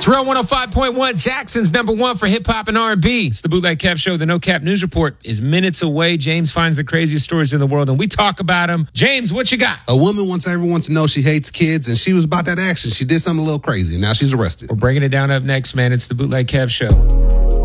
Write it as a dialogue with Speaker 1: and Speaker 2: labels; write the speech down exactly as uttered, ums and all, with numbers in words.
Speaker 1: Terrell one oh five point one, Jackson's number one for hip-hop and R and B.
Speaker 2: It's the Bootleg Kev Show. The No Cap News Report is minutes away. James finds the craziest stories in the world, and we talk about them. James, what you got?
Speaker 3: A woman wants everyone to know she hates kids, and she was about that action. She did something a little crazy, and now she's arrested.
Speaker 1: We're breaking it down up next, man. It's the Bootleg Kev Show.